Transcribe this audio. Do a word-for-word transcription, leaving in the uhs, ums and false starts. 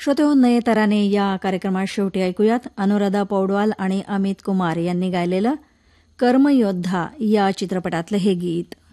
श्रोतेहो, नये तराने या कार्यक्रमात शेवटी ऐकूयात अनुराधा पौडवाल आणि अमित कुमार यांनी गायलेलं कर्मयोद्धा या चित्रपटातलं हे गीत.